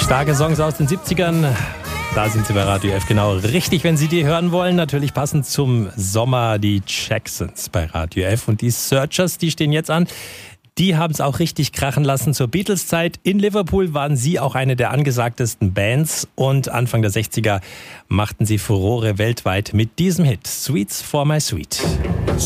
Starke Songs aus den 70ern. Da sind sie bei Radio F genau richtig, wenn Sie die hören wollen. Natürlich passend zum Sommer die Jacksons bei Radio F. Und die Searchers, die stehen jetzt an. Die haben es auch richtig krachen lassen zur Beatles-Zeit. In Liverpool waren sie auch eine der angesagtesten Bands. Und Anfang der 60er machten sie Furore weltweit mit diesem Hit. Sweets for my sweet.